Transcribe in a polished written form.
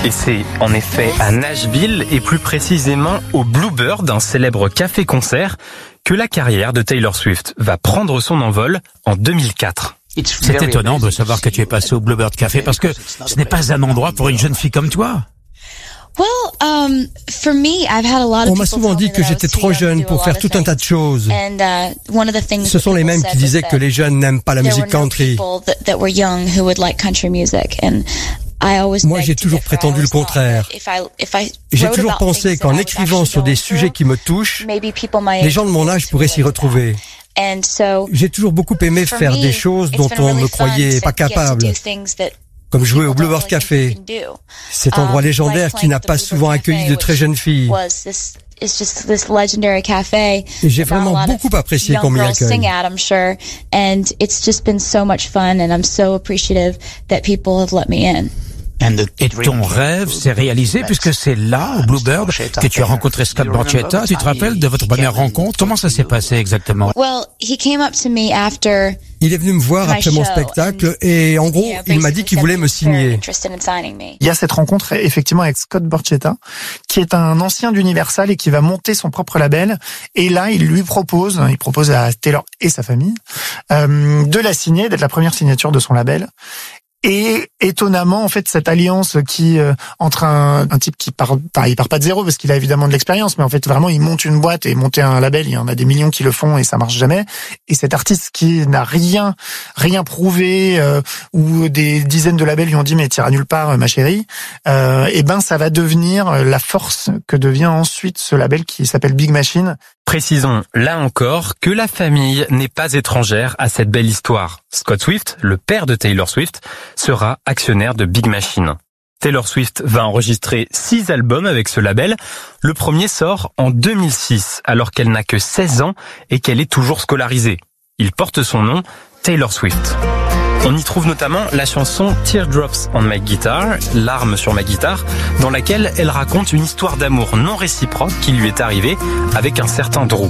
Et c'est en effet à Nashville et plus précisément au Bluebird, un célèbre café-concert, que la carrière de Taylor Swift va prendre son envol en 2004. C'est étonnant de savoir que tu es passé au Bluebird Café parce que ce n'est pas un endroit pour une jeune fille comme toi. On m'a souvent dit que j'étais trop jeune pour faire tout un tas de choses. Ce sont les mêmes qui disaient que les jeunes n'aiment pas la musique country. Moi, j'ai toujours prétendu le contraire. J'ai toujours pensé qu'en écrivant sur des sujets qui me touchent, les gens de mon âge pourraient s'y retrouver. J'ai toujours beaucoup aimé faire des choses dont on me croyait pas capable, comme jouer au Bluebird Café, cet endroit légendaire qui n'a pas souvent accueilli de très jeunes filles. Et j'ai vraiment beaucoup apprécié qu'on m'y accueille. Et ton rêve s'est réalisé puisque c'est là, au Bluebird, que tu as rencontré Scott Borchetta. Tu te rappelles de votre première rencontre? Comment ça s'est passé exactement? Il est venu me voir après mon spectacle et en gros, il m'a dit qu'il voulait me signer. Il y a cette rencontre effectivement avec Scott Borchetta, qui est un ancien d'Universal et qui va monter son propre label. Et là, il propose à Taylor et sa famille de la signer, d'être la première signature de son label. Et étonnamment, en fait, cette alliance qui entre un type qui il part pas de zéro parce qu'il a évidemment de l'expérience, mais en fait vraiment il monte une boîte et monter un label, il y en a des millions qui le font et ça marche jamais. Et cet artiste qui n'a rien prouvé ou des dizaines de labels lui ont dit mais t'iras nulle part ma chérie, et ça va devenir la force que devient ensuite ce label qui s'appelle Big Machine. Précisons, là encore, que la famille n'est pas étrangère à cette belle histoire. Scott Swift, le père de Taylor Swift, sera actionnaire de Big Machine. Taylor Swift va enregistrer 6 albums avec ce label. Le premier sort en 2006, alors qu'elle n'a que 16 ans et qu'elle est toujours scolarisée. Il porte son nom, Taylor Swift. On y trouve notamment la chanson Teardrops on My Guitar, larmes sur ma guitare, dans laquelle elle raconte une histoire d'amour non réciproque qui lui est arrivée avec un certain Drew.